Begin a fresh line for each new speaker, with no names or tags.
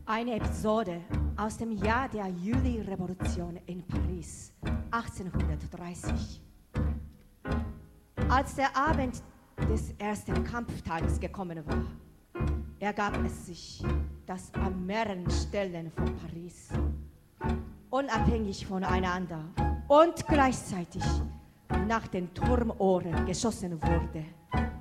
Eine Episode aus dem Jahr der Juli-Revolution in Paris, 1830. Als der Abend des ersten Kampftages gekommen war, ergab es sich, dass an mehreren Stellen von Paris, unabhängig voneinander und gleichzeitig nach den Turmohren geschossen wurde.